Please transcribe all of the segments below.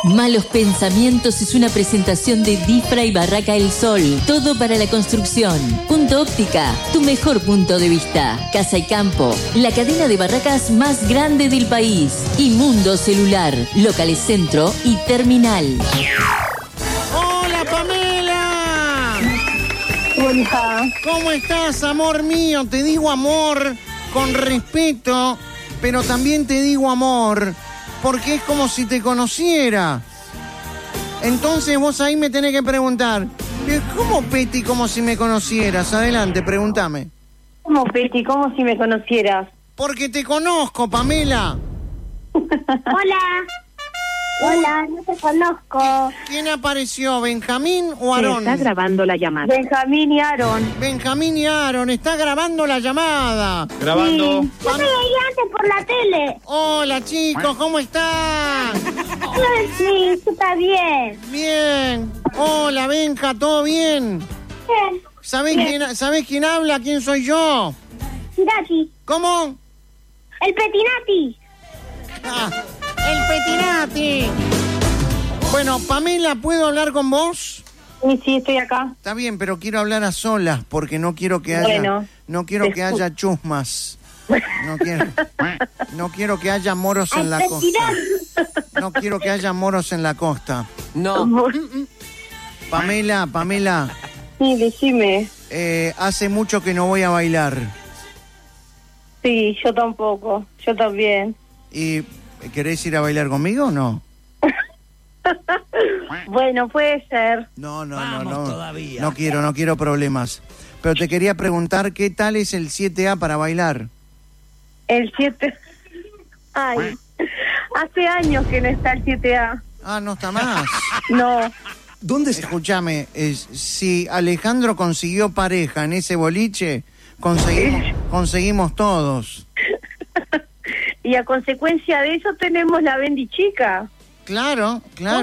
Malos Pensamientos es una presentación de Difra y Barraca El Sol. Todo para la construcción. Punto Óptica, tu mejor punto de vista. Casa y Campo, la cadena de barracas más grande del país. Y Mundo Celular, locales Centro y Terminal. ¡Hola, Pamela! Hola. ¿Cómo estás, amor mío? Te digo amor con respeto, pero también te digo amor porque es como si te conociera. Entonces vos ahí me tenés que preguntar, ¿cómo Peti como si me conocieras? Adelante, pregúntame. ¿Cómo, Peti? ¿Cómo si me conocieras? Porque te conozco, Pamela. Hola. Hola, no te conozco. ¿Quién apareció, Benjamín o Aarón? Se está grabando la llamada. Benjamín y Aarón. Benjamín y Aarón, está grabando la llamada. Grabando. Sí. Yo me veía antes por la tele. Hola, chicos, ¿cómo están? Sí, está bien. Bien. Hola, Benja, ¿todo bien? Bien. ¿Sabés quién habla? ¿Quién soy yo? Pirati. ¿Cómo? El Petinati. Ah, el Petinati. Bueno, Pamela, ¿puedo hablar con vos? Sí, estoy acá. Está bien, pero quiero hablar a solas porque no quiero que haya chusmas. No quiero que haya moros en la costa. No quiero que haya moros en la costa. No. Pamela, Sí, decime. hace mucho que no voy a bailar. Sí, yo tampoco. Yo también. ¿Y querés ir a bailar conmigo o no? Bueno, puede ser. No. Todavía. No quiero problemas. Pero te quería preguntar, ¿qué tal es el 7A para bailar? El 7... Ay, hace años que no está el 7A. Ah, no está más. No. ¿Dónde está? Escúchame, si Alejandro consiguió pareja en ese boliche, conseguimos todos. Y a consecuencia de eso tenemos la Bendy chica. Claro.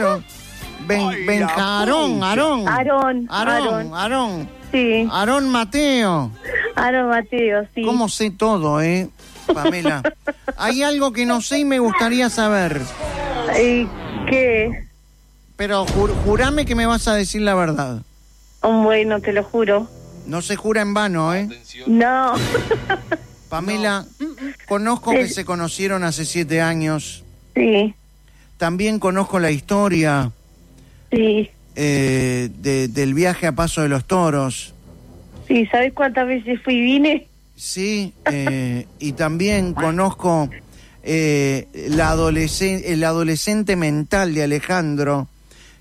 Aarón. Aarón. Sí. Aarón Mateo. Aarón Mateo, sí. ¿Cómo sé todo, Pamela? Hay algo que no sé y me gustaría saber. ¿Y qué? Pero jurame que me vas a decir la verdad. Bueno, te lo juro. No se jura en vano, No. Pamela, conozco que se conocieron hace 7 años. Sí. También conozco la historia Sí. del viaje a Paso de los Toros. Sí, ¿sabes cuántas veces fui y vine? Sí, y también conozco el adolescente mental de Alejandro,